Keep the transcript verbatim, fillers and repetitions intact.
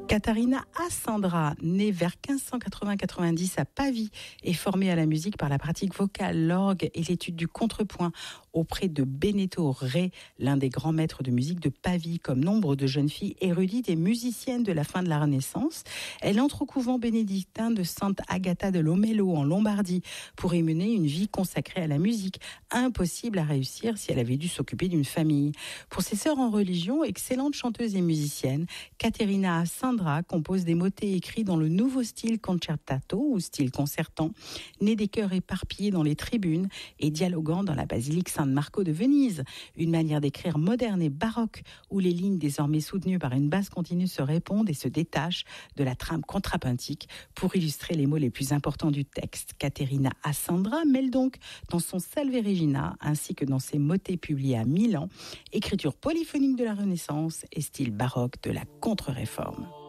Catarina Assandra, née vers mille cinq cent quatre-vingts quatre-vingt-dix à Pavie, est formée à la musique par la pratique vocale, l'orgue et l'étude du contrepoint auprès de Benedetto Re, l'un des grands maîtres de musique de Pavie. Comme nombre de jeunes filles érudites et musiciennes de la fin de la Renaissance, elle entre au couvent bénédictin de Santa Agata de Lomelo en Lombardie pour y mener une vie consacrée à la musique, impossible à réussir si elle avait dû s'occuper d'une famille. Pour ses sœurs en religion, excellente chanteuse et musicienne, Caterina Assandra compose des motets écrits dans le nouveau style concertato ou style concertant, né des chœurs éparpillés dans les tribunes et dialoguant dans la basilique San Marco de Venise. Une manière d'écrire moderne et baroque où les lignes désormais soutenues par une basse continue se répondent et se détachent de la trame contrapuntique pour illustrer les mots les plus importants du texte. Caterina Assandra mêle donc dans son Salve Regina ainsi que dans ses motets publiés à Milan, écriture polyphonique de la Renaissance et style baroque de la Contre-Réforme.